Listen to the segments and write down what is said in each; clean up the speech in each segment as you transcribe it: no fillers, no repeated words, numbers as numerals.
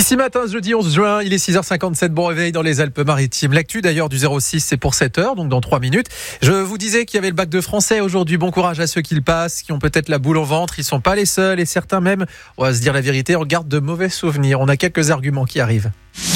Ici matin, jeudi 11 juin, il est 6h57, bon réveil dans les Alpes-Maritimes. L'actu d'ailleurs du 06, c'est pour 7h, donc dans 3 minutes. Je vous disais qu'il y avait le bac de français aujourd'hui. Bon courage à ceux qui le passent, qui ont peut-être la boule au ventre. Ils sont pas les seuls et certains même, on va se dire la vérité, on garde de mauvais souvenirs. On a quelques arguments qui arrivent.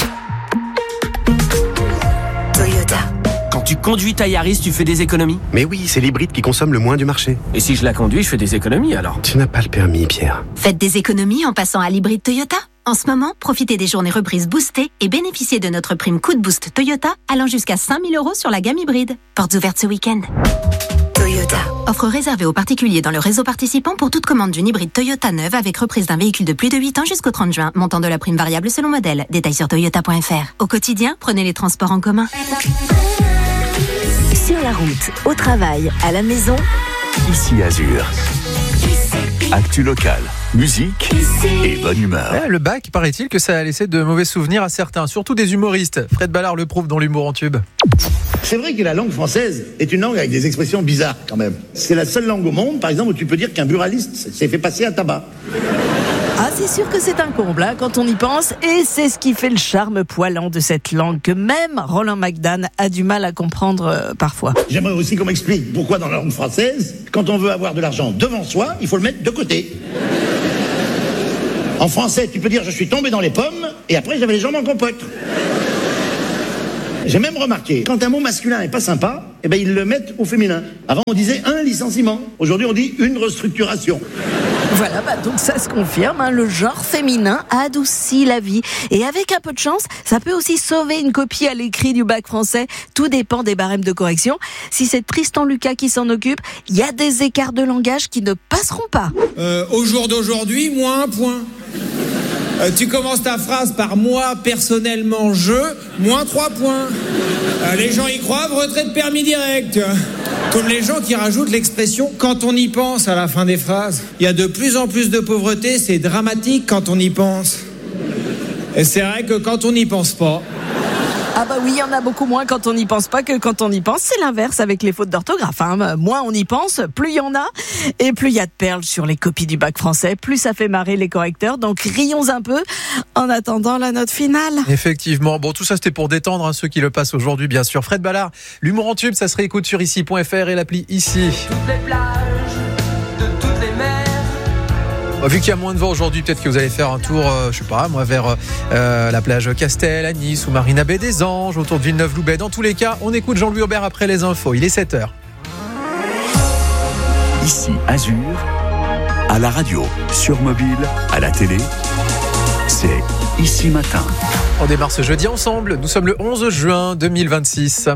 Toyota. Quand tu conduis ta Yaris, tu fais des économies ? Mais oui, c'est l'hybride qui consomme le moins du marché. Et si je la conduis, je fais des économies alors ? Tu n'as pas le permis, Pierre. Faites des économies en passant à l'hybride Toyota. En ce moment, profitez des journées reprises boostées et bénéficiez de notre prime Coup de Boost Toyota allant jusqu'à 5 000 € sur la gamme hybride. Portes ouvertes ce week-end. Toyota. Offre réservée aux particuliers dans le réseau participant pour toute commande d'une hybride Toyota neuve avec reprise d'un véhicule de plus de 8 ans jusqu'au 30 juin. Montant de la prime variable selon modèle. Détails sur toyota.fr. Au quotidien, prenez les transports en commun. Sur la route, au travail, à la maison, Ici Azur. Actu locale, musique et bonne humeur. Ouais, le bac, paraît-il que ça a laissé de mauvais souvenirs à certains, surtout des humoristes. Fred Ballard le prouve dans l'humour en tube. C'est vrai que la langue française est une langue avec des expressions bizarres quand même. C'est la seule langue au monde, par exemple, où tu peux dire qu'un buraliste s'est fait passer à tabac. Ah, c'est sûr que c'est un comble hein, quand on y pense, et c'est ce qui fait le charme poilant de cette langue que même Roland McDan a du mal à comprendre parfois. J'aimerais aussi qu'on m'explique pourquoi dans la langue française, quand on veut avoir de l'argent devant soi, il faut le mettre de côté. En français, tu peux dire « je suis tombé dans les pommes » et après j'avais les jambes en compote. J'ai même remarqué, quand un mot masculin est pas sympa, eh ben ils le mettent au féminin. Avant on disait un licenciement, aujourd'hui on dit une restructuration. Voilà, donc ça se confirme, hein, le genre féminin adoucit la vie. Et avec un peu de chance, ça peut aussi sauver une copie à l'écrit du bac français. Tout dépend des barèmes de correction. Si c'est Tristan Lucas qui s'en occupe, il y a des écarts de langage qui ne passeront pas. Au jour d'aujourd'hui, moins un point. Tu commences ta phrase par moi, personnellement, je, moins 3 points. Les gens y croient, retrait de permis direct. Comme les gens qui rajoutent l'expression « quand on y pense » à la fin des phrases. Il y a de plus en plus de pauvreté, c'est dramatique quand on y pense. Et c'est vrai que quand on n'y pense pas... Ah bah oui, il y en a beaucoup moins quand on n'y pense pas que quand on y pense. C'est l'inverse avec les fautes d'orthographe. Hein. Moins on y pense, plus il y en a. Et plus il y a de perles sur les copies du bac français, plus ça fait marrer les correcteurs. Donc rions un peu en attendant la note finale. Effectivement. Bon, tout ça c'était pour détendre ceux qui le passent aujourd'hui, bien sûr. Fred Ballard, l'humour en tube, ça se réécoute sur ici.fr et l'appli Ici. Toutes les plages de toutes les mers. Vu qu'il y a moins de vent aujourd'hui, peut-être que vous allez faire un tour, vers la plage Castel, à Nice ou Marina Bay des Anges, autour de Villeneuve-Loubet. Dans tous les cas, on écoute Jean-Louis Aubert après les infos. Il est 7h. Ici Azur, à la radio, sur mobile, à la télé, c'est Ici Matin. On démarre ce jeudi ensemble. Nous sommes le 11 juin 2026.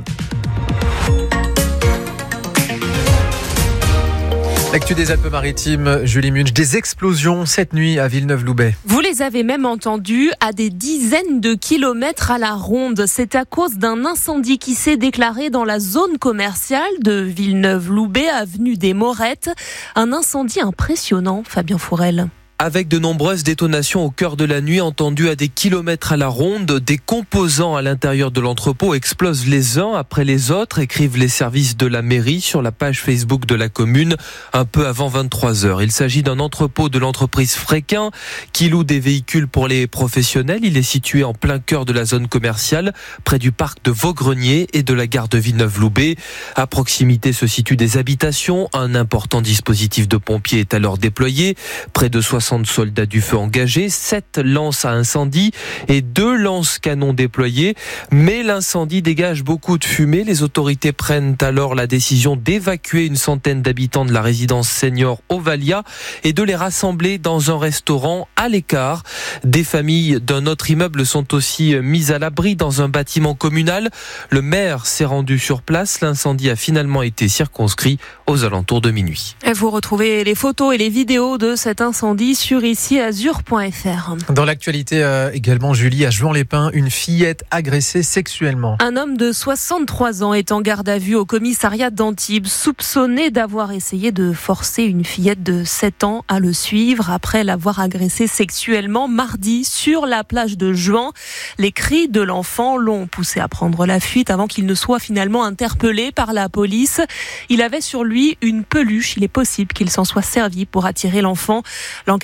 L'actu des Alpes-Maritimes, Julie Munch, des explosions cette nuit à Villeneuve-Loubet. Vous les avez même entendues à des dizaines de kilomètres à la ronde. C'est à cause d'un incendie qui s'est déclaré dans la zone commerciale de Villeneuve-Loubet, avenue des Morettes. Un incendie impressionnant, Fabien Fourel. Avec de nombreuses détonations au cœur de la nuit entendues à des kilomètres à la ronde, des composants à l'intérieur de l'entrepôt explosent les uns après les autres, écrivent les services de la mairie sur la page Facebook de la commune, un peu avant 23h. Il s'agit d'un entrepôt de l'entreprise Fréquin qui loue des véhicules pour les professionnels. Il est situé en plein cœur de la zone commerciale, près du parc de Vaugrenier et de la gare de Villeneuve-Loubet. À proximité se situent des habitations. Un important dispositif de pompiers est alors déployé. Près de 60 soldats du feu engagés, 7 lances à incendie et 2 lance-canons déployés. Mais l'incendie dégage beaucoup de fumée. Les autorités prennent alors la décision d'évacuer une centaine d'habitants de la résidence senior Ovalia et de les rassembler dans un restaurant à l'écart. Des familles d'un autre immeuble sont aussi mises à l'abri dans un bâtiment communal. Le maire s'est rendu sur place. L'incendie a finalement été circonscrit aux alentours de minuit. Vous retrouvez les photos et les vidéos de cet incendie sur ici-azur.fr. Dans l'actualité également, Julie, à Juan-les-Pins, une fillette agressée sexuellement. Un homme de 63 ans est en garde à vue au commissariat d'Antibes, soupçonné d'avoir essayé de forcer une fillette de 7 ans à le suivre après l'avoir agressée sexuellement mardi sur la plage de Juan. Les cris de l'enfant l'ont poussé à prendre la fuite avant qu'il ne soit finalement interpellé par la police. Il avait sur lui une peluche. Il est possible qu'il s'en soit servi pour attirer l'enfant. L'enquête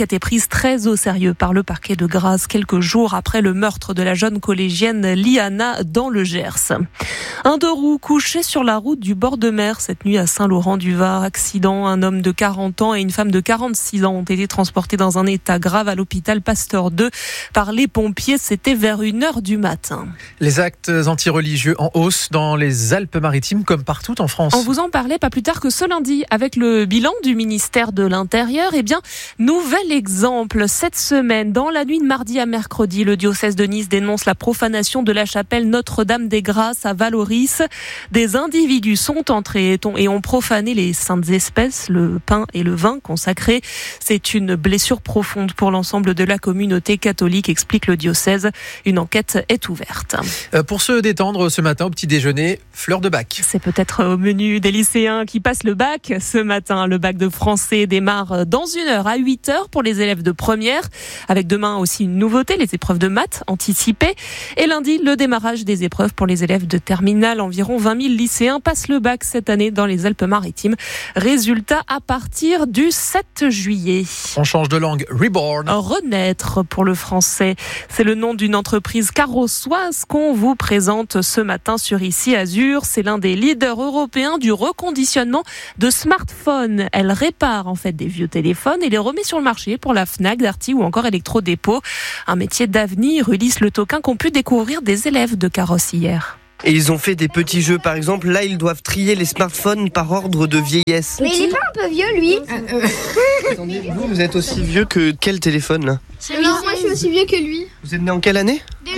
l'enquête est prise très au sérieux par le parquet de Grasse quelques jours après le meurtre de la jeune collégienne Liana dans le Gers. Un deux roues couché sur la route du bord de mer cette nuit à Saint-Laurent-du-Var. Accident, un homme de 40 ans et une femme de 46 ans ont été transportés dans un état grave à l'hôpital Pasteur 2 par les pompiers. C'était vers 1h du matin. Les actes antireligieux en hausse dans les Alpes-Maritimes comme partout en France. On vous en parlait pas plus tard que ce lundi avec le bilan du ministère de l'Intérieur. Eh bien, nouvel exemple. Cette semaine, dans la nuit de mardi à mercredi, le diocèse de Nice dénonce la profanation de la chapelle Notre-Dame des Grâces à Valoris. Des individus sont entrés et ont profané les saintes espèces, le pain et le vin consacrés. C'est une blessure profonde pour l'ensemble de la communauté catholique, explique le diocèse. Une enquête est ouverte. Pour se détendre ce matin au petit déjeuner, fleur de bac. C'est peut-être au menu des lycéens qui passent le bac ce matin. Le bac de français démarre dans 1 heure à 8h pour les élèves de première. Avec demain aussi une nouveauté, les épreuves de maths anticipées. Et lundi, le démarrage des épreuves pour les élèves de terminale. Environ 20 000 lycéens passent le bac cette année dans les Alpes-Maritimes. Résultat à partir du 7 juillet. On change de langue. Reborn. Renaître pour le français. C'est le nom d'une entreprise carrossoise qu'on vous présente ce matin sur Ici Azur. C'est l'un des leaders européens du reconditionnement de smartphones. Elle répare en fait des vieux téléphones et les remet sur le marché pour la Fnac, Darty ou encore Electrodépôt. Un métier d'avenir, Ulysse Le Toquin, qu'ont pu découvrir des élèves de carrosse hier. Et ils ont fait des petits jeux, par exemple, là ils doivent trier les smartphones par ordre de vieillesse. Mais il est pas un peu vieux lui Attendez, vous êtes aussi vieux que quel téléphone là? Non, moi je suis aussi vieux que lui. Vous êtes né en quelle année?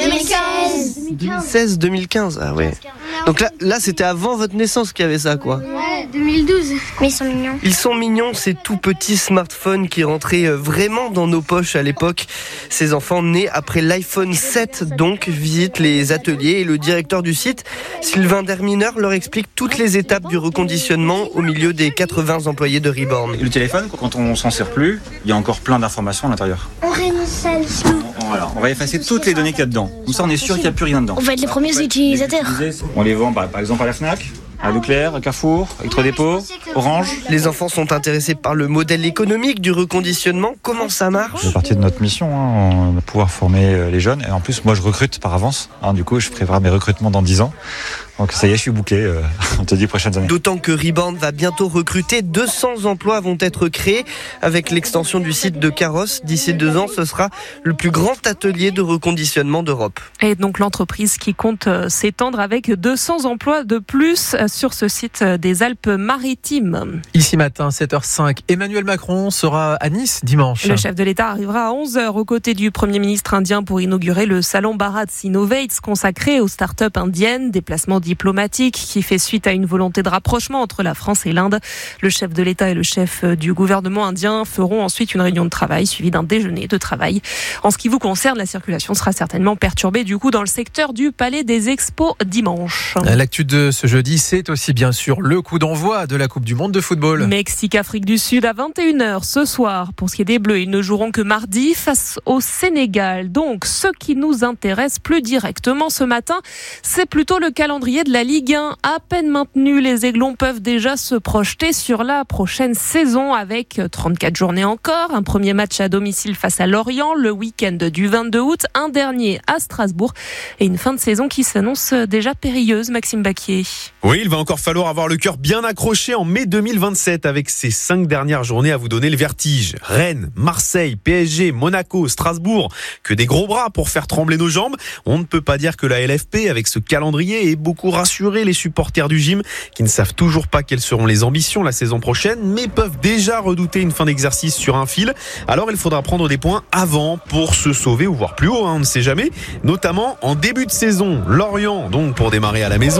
2015. 2015, ah ouais. Donc là c'était avant votre naissance qu'il y avait ça quoi. Ouais, 2012. Mais ils sont mignons. Ils sont mignons, ces tout petits smartphones qui rentraient vraiment dans nos poches à l'époque. Ces enfants nés après l'iPhone 7 donc visitent les ateliers et le directeur du site, Sylvain Dermineur, leur explique toutes les étapes du reconditionnement au milieu des 80 employés de Reborn. Le téléphone, quand on s'en sert plus, il y a encore plein d'informations à l'intérieur. Voilà, on va effacer toutes les données qu'il y a dedans. Comme ça, on est sûr qu'il n'y a plus rien dedans. On va être les premiers utilisateurs. On les vend par exemple à la Fnac, à Leclerc, à Carrefour, Electrodépôt, Orange. Les enfants sont intéressés par le modèle économique du reconditionnement. Comment ça marche? C'est partie de notre mission, de pouvoir former les jeunes. Et en plus, moi, je recrute par avance. Du coup, je prépare mes recrutements dans 10 ans. Donc ça y est, je suis booké, on te dit prochaines années. D'autant que Reborn va bientôt recruter, 200 emplois vont être créés avec l'extension du site de Carrosse. D'ici 2 ans, ce sera le plus grand atelier de reconditionnement d'Europe. Et donc l'entreprise qui compte s'étendre avec 200 emplois de plus sur ce site des Alpes-Maritimes. Ici matin, 7h05, Emmanuel Macron sera à Nice dimanche. Le chef de l'État arrivera à 11h aux côtés du Premier ministre indien pour inaugurer le salon Bharat Innovates consacré aux startups indiennes. Déplacement diplomatique qui fait suite à une volonté de rapprochement entre la France et l'Inde. Le chef de l'État et le chef du gouvernement indien feront ensuite une réunion de travail suivie d'un déjeuner de travail. En ce qui vous concerne, la circulation sera certainement perturbée du coup dans le secteur du Palais des Expos dimanche. L'actu de ce jeudi, c'est aussi bien sûr le coup d'envoi de la Coupe du Monde de football. Mexique-Afrique du Sud à 21h ce soir. Pour ce qui est des Bleus, ils ne joueront que mardi face au Sénégal. Donc, ce qui nous intéresse plus directement ce matin, c'est plutôt le calendrier de la Ligue 1. À peine maintenu, les Aiglons peuvent déjà se projeter sur la prochaine saison avec 34 journées encore. Un premier match à domicile face à Lorient le week-end du 22 août, un dernier à Strasbourg et une fin de saison qui s'annonce déjà périlleuse, Maxime Baquier. Oui, il va encore falloir avoir le cœur bien accroché en mai 2027 avec ces 5 dernières journées à vous donner le vertige. Rennes, Marseille, PSG, Monaco, Strasbourg, que des gros bras pour faire trembler nos jambes. On ne peut pas dire que la LFP, avec ce calendrier, est beaucoup rassurer les supporters du gym qui ne savent toujours pas quelles seront les ambitions la saison prochaine mais peuvent déjà redouter une fin d'exercice sur un fil. Alors il faudra prendre des points avant pour se sauver ou voir plus haut, on ne sait jamais, notamment en début de saison. Lorient donc pour démarrer à la maison.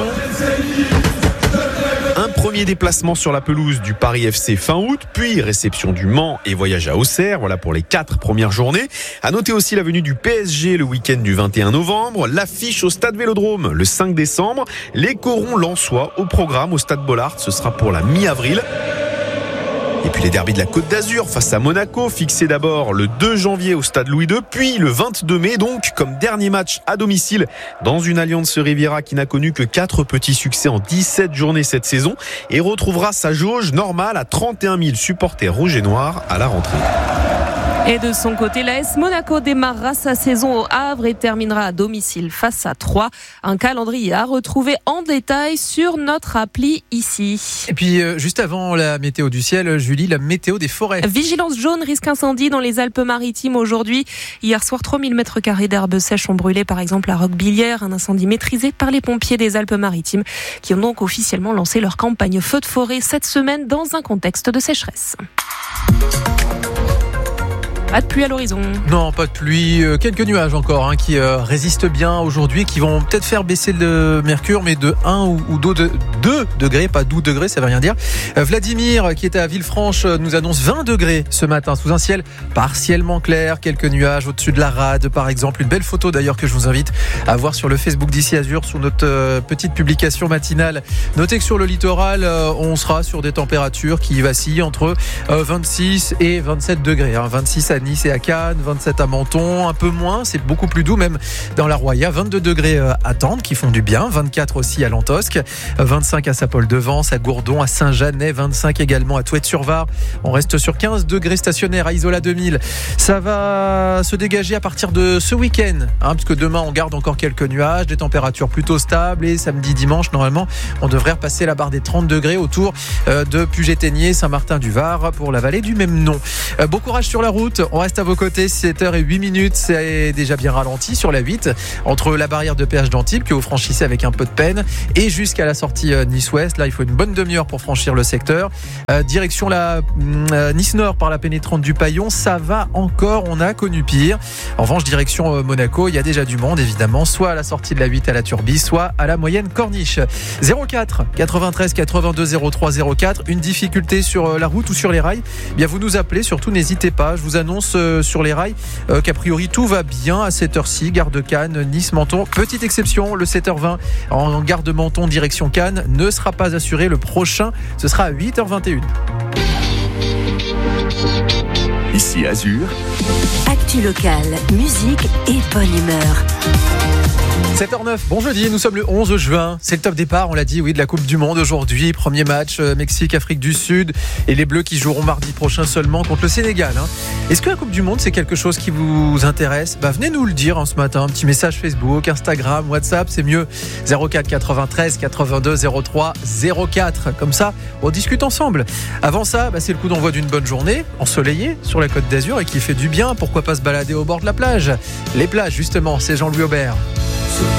Un premier déplacement sur la pelouse du Paris FC fin août, puis réception du Mans et voyage à Auxerre, voilà pour les 4 premières journées. À noter aussi la venue du PSG le week-end du 21 novembre, l'affiche au Stade Vélodrome le 5 décembre, les Corons lensois au programme au Stade Bollaert, ce sera pour la mi-avril. Et puis les derbys de la Côte d'Azur face à Monaco, fixés d'abord le 2 janvier au stade Louis II, puis le 22 mai, donc comme dernier match à domicile dans une Alliance Riviera qui n'a connu que 4 petits succès en 17 journées cette saison et retrouvera sa jauge normale à 31 000 supporters rouges et noirs à la rentrée. Et de son côté, l'AS Monaco démarrera sa saison au Havre et terminera à domicile face à Troyes. Un calendrier à retrouver en détail sur notre appli ici. Et puis, juste avant la météo du ciel, Julie, la météo des forêts. Vigilance jaune, risque incendie dans les Alpes-Maritimes aujourd'hui. Hier soir, 3000 m² d'herbes sèches ont brûlé, par exemple à Roquebillière. Un incendie maîtrisé par les pompiers des Alpes-Maritimes qui ont donc officiellement lancé leur campagne feu de forêt cette semaine dans un contexte de sécheresse. Pas de pluie à l'horizon. Non, pas de pluie. Quelques nuages encore qui résistent bien aujourd'hui, qui vont peut-être faire baisser le mercure, mais de 1 ou 2 degrés, pas 12 degrés, ça veut rien dire. Vladimir, qui est à Villefranche, nous annonce 20 degrés ce matin, sous un ciel partiellement clair. Quelques nuages au-dessus de la rade, par exemple. Une belle photo d'ailleurs que je vous invite à voir sur le Facebook d'Ici Azur, sous notre petite publication matinale. Notez que sur le littoral, on sera sur des températures qui vacillent entre 26 et 27 degrés. 26 à Nice et à Cannes, 27 à Menton, un peu moins, c'est beaucoup plus doux même dans la Roya, 22 degrés à Tende qui font du bien, 24 aussi à Lantosque, 25 à Saint-Paul-de-Vence, à Gourdon, à Saint-Jeannet, 25 également à Touët-sur-Var. On reste sur 15 degrés stationnaires à Isola 2000. Ça va se dégager à partir de ce week-end, parce que demain on garde encore quelques nuages, des températures plutôt stables, et samedi, dimanche, normalement, on devrait repasser la barre des 30 degrés autour de Puget-Théniers, Saint-Martin-du-Var pour la vallée du même nom. Bon courage sur la route. On reste à vos côtés, 7h08, c'est déjà bien ralenti sur la 8, entre la barrière de péage d'Antibes que vous franchissez avec un peu de peine et jusqu'à la sortie Nice-Ouest. Là, il faut une bonne demi-heure pour franchir le secteur. Direction la Nice-Nord par la pénétrante du Paillon, ça va encore, on a connu pire. En revanche, direction Monaco, il y a déjà du monde évidemment, soit à la sortie de la 8 à la Turbie, soit à la moyenne Corniche. 04 93 82 03 04, une difficulté sur la route ou sur les rails, bien vous nous appelez, surtout n'hésitez pas, je vous annonce sur les rails qu'a priori tout va bien à cette heure-ci, gare de Cannes, Nice, Menton. Petite exception, le 7h20 en gare de Menton direction Cannes ne sera pas assuré. Le prochain, ce sera à 8h21. Ici Azur. Actu locale, musique et bonne humeur. 7h09, bon jeudi, nous sommes le 11 juin, c'est le top départ, on l'a dit, oui, de la Coupe du Monde aujourd'hui, premier match Mexique-Afrique du Sud et les Bleus qui joueront mardi prochain seulement contre le Sénégal. Est-ce que la Coupe du Monde c'est quelque chose qui vous intéresse ? Venez nous le dire ce matin, un petit message Facebook, Instagram, WhatsApp, c'est mieux, 04 93 82 03 04, comme ça on discute ensemble. Avant ça, c'est le coup d'envoi d'une bonne journée, ensoleillée sur la Côte d'Azur et qui fait du bien, pourquoi pas se balader au bord de la plage. Les plages justement, c'est Jean-Louis Aubert. Ce